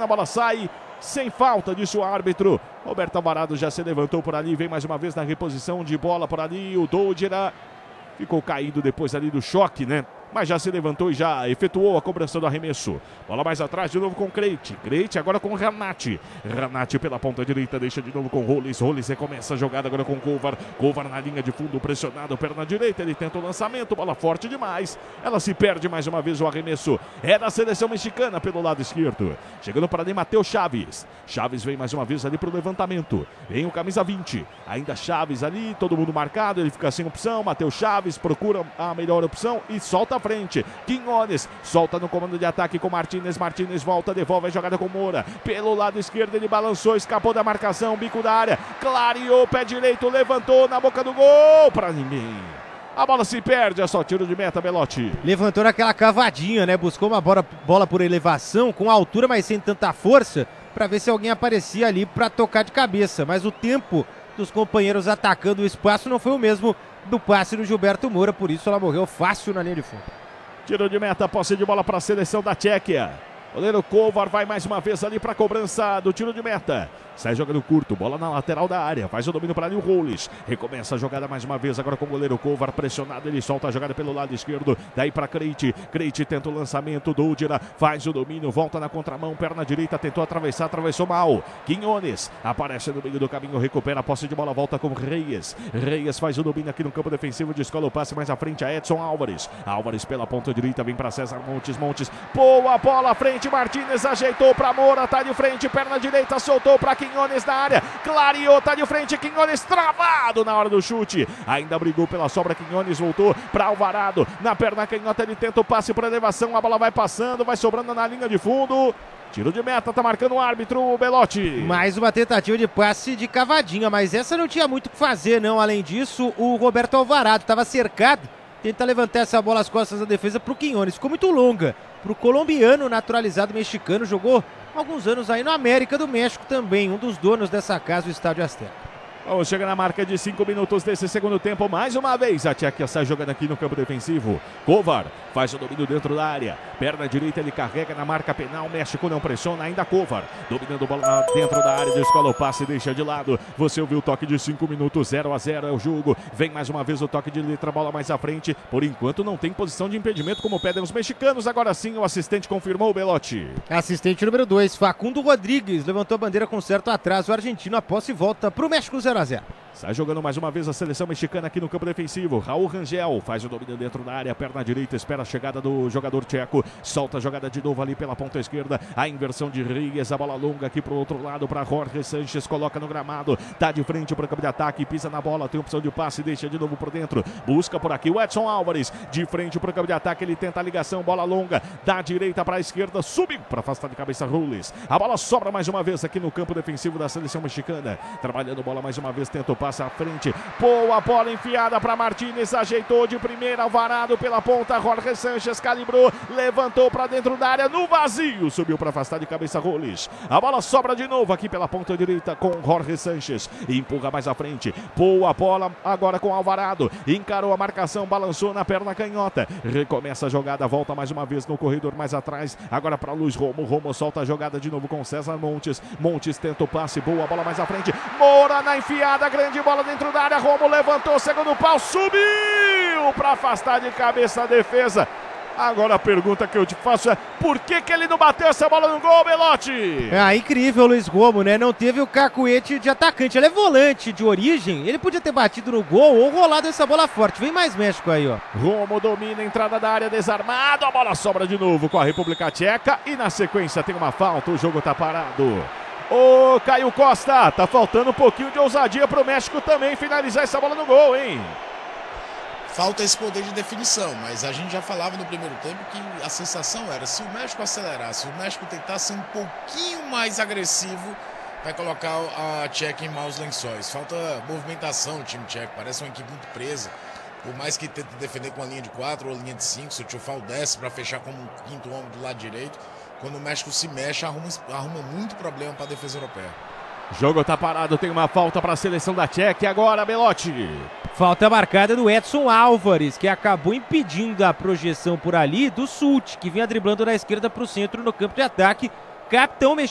mexicana, a bola sai sem falta, disse o árbitro. Roberto Alvarado já se levantou por ali, vem mais uma vez na reposição de bola por ali, o Doudira ficou caído depois ali do choque, né? Mas já se levantou e já efetuou a cobrança do arremesso. Bola mais atrás, de novo com Crete. Crete agora com Ranatti. Ranatti pela ponta direita, deixa de novo com Rolis. Rolis recomeça a jogada agora com Kovar. Kovar na linha de fundo, pressionado, perna direita. Ele tenta o lançamento, bola forte demais. Ela se perde mais uma vez o arremesso. É da seleção mexicana pelo lado esquerdo. Chegando para ali, Matheus Chaves. Chaves vem mais uma vez ali para o levantamento. Vem o camisa 20. Ainda Chaves ali, todo mundo marcado. Ele fica sem opção. Matheus Chaves procura a melhor opção e solta a frente. Quinones solta no comando de ataque com Martínez. Martínez volta, devolve a jogada com Moura. Pelo lado esquerdo ele balançou, escapou da marcação, bico da área, clareou, pé direito, levantou na boca do gol, pra ninguém. A bola se perde, é só tiro de meta, Belotti. Levantou naquela cavadinha, né? Buscou uma bola por elevação, com altura, mas sem tanta força, pra ver se alguém aparecia ali pra tocar de cabeça. Mas o tempo dos companheiros atacando o espaço não foi o mesmo do passe do Gilberto Moura, por isso ela morreu fácil na linha de fundo. Tiro de meta, posse de bola para a seleção da Tchequia. Goleiro Kovar vai mais uma vez ali para a cobrança do tiro de meta. Sai jogando curto, bola na lateral da área. Faz o domínio para ali o Rolis. Recomeça a jogada mais uma vez agora com o goleiro Kovar pressionado. Ele solta a jogada pelo lado esquerdo. Daí para Crete. Crete tenta o lançamento. Doudira faz o domínio, volta na contramão. Perna direita, tentou atravessar, atravessou mal. Quinones aparece no meio do caminho, recupera a posse de bola, volta com Reyes. Reyes faz o domínio aqui no campo defensivo. Descola o passe mais à frente a Edson Álvares. Álvares pela ponta direita, vem para César Montes. Montes, boa bola à frente. Martínez ajeitou para Moura, tá de frente. Perna direita, soltou para Quinones na área, clareou, tá de frente, Quinones travado na hora do chute, ainda brigou pela sobra, Quinones voltou para Alvarado, na perna canhota ele tenta o passe para elevação, a bola vai passando, vai sobrando na linha de fundo, tiro de meta, tá marcando o árbitro, Belotti. Mais uma tentativa de passe de cavadinha, mas essa não tinha muito o que fazer não, além disso, o Roberto Alvarado estava cercado, tenta levantar essa bola às costas da defesa pro Quinones, ficou muito longa, pro colombiano naturalizado mexicano, jogou alguns anos aí no América do México também, um dos donos dessa casa, o Estádio Azteca. Vamos chegar na marca de 5 minutos desse segundo tempo. Mais uma vez a Tchequia sai jogando aqui no campo defensivo. Kovar faz o domínio dentro da área. Perna direita ele carrega na marca penal. México não pressiona, ainda Kovar. Dominando bola dentro da área. Descola o passe e deixa de lado. Você ouviu o toque de 5 minutos. 0-0 é o jogo. Vem mais uma vez o toque de letra. Bola mais à frente. Por enquanto não tem posição de impedimento como pedem os mexicanos. Agora sim o assistente confirmou o Belotti. Assistente número 2, Facundo Rodrigues. Levantou a bandeira com certo atraso. O argentino após e volta pro México 0-0. Sai jogando mais uma vez a seleção mexicana aqui no campo defensivo. Raul Rangel faz o domínio dentro da área, perna direita, espera a chegada do jogador tcheco. Solta a jogada de novo ali pela ponta esquerda. A inversão de Reyes, a bola longa aqui pro outro lado para Jorge Sanches. Coloca no gramado, tá de frente para o campo de ataque, pisa na bola, tem opção de passe, deixa de novo por dentro. Busca por aqui o Edson Álvares, de frente para o campo de ataque, ele tenta a ligação, bola longa, da direita para a esquerda, subiu para afastar de cabeça Rolis. A bola sobra mais uma vez aqui no campo defensivo da seleção mexicana. Trabalhando bola mais uma vez, tenta o passe à frente. Boa bola enfiada para Martínez, ajeitou de primeira, Alvarado pela ponta, Jorge Sanches calibrou, levantou para dentro da área, no vazio, subiu para afastar de cabeça Rolis. A bola sobra de novo aqui pela ponta direita com Jorge Sanches, empurra mais à frente. Boa bola agora com Alvarado, encarou a marcação, balançou na perna canhota, recomeça a jogada, volta mais uma vez no corredor mais atrás, agora para Luiz Romo. Romo solta a jogada de novo com César Montes. Montes tenta o passe, boa bola mais à frente, Moura na enfiada, grande bola dentro da área, Romo levantou, segundo pau, subiu para afastar de cabeça a defesa. Agora a pergunta que eu te faço é, por que ele não bateu essa bola no gol, Belotti? É incrível o Luiz Romo, né? Não teve o cacuete de atacante, ele é volante de origem, ele podia ter batido no gol ou rolado essa bola forte. Vem mais México aí, ó. Romo domina a entrada da área, desarmado, a bola sobra de novo com a República Tcheca e na sequência tem uma falta, o jogo tá parado. Ô, Caio Costa, tá faltando um pouquinho de ousadia pro México também finalizar essa bola no gol, hein? Falta esse poder de definição, mas a gente já falava no primeiro tempo que a sensação era, se o México acelerasse, se o México tentasse um pouquinho mais agressivo, vai colocar a Tchequia em maus lençóis. Falta movimentação no time tcheco, parece uma equipe muito presa. Por mais que tente defender com a linha de 4 ou linha de 5, se o Tchufal desce para fechar como um quinto homem do lado direito, quando o México se mexe, arruma muito problema para a defesa europeia. O jogo tá parado, tem uma falta para a seleção da Tchequia agora, Belotti. Falta marcada do Edson Álvares, que acabou impedindo a projeção por ali do Sult, que vinha driblando da esquerda para o centro no campo de ataque. Capitão